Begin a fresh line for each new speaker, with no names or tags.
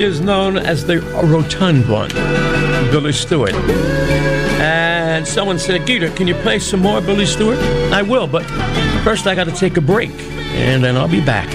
He is known as the rotund one, Billy Stewart. And someone said, Geeter, can you play some more Billy Stewart? I will, but first I got to take a break, and then I'll be back.